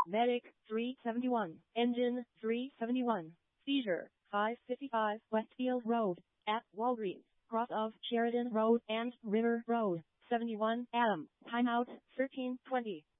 Medic 371. Engine 371. Seizure 555 Westfield Road at Walgreens, cross of Sheridan Road and River Road. 71 Adam. Timeout 13:20.